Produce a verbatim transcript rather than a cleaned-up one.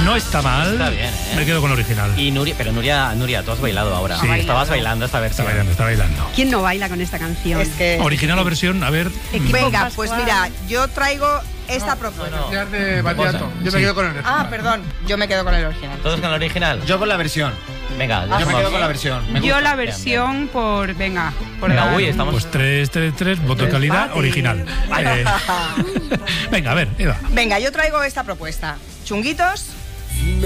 No está mal. Está bien, ¿eh? Me quedo con el original. Y Nuria, pero Nuria, Nuria, tú has bailado ahora. Sí. Estabas bailando esta Está versión. bailando, está bailando. ¿Quién no baila con esta canción? Es que... Original o versión, a ver. Equipo Venga, Pascual. pues mira, yo traigo esta propuesta. No, no. de Batiato. Yo Sí. me quedo con el Ah, perdón, yo me quedo con el original. ¿Todos con el original? Yo con la versión. Venga, Yo me quedo con la versión. Me Yo gusta. la Bien, versión por... Venga, por Venga, dar uy, un- estamos... Pues tres, tres, tres, voto de calidad, Empate. original. Eh, venga, a ver, Eva. Venga, yo traigo esta propuesta. Chunguitos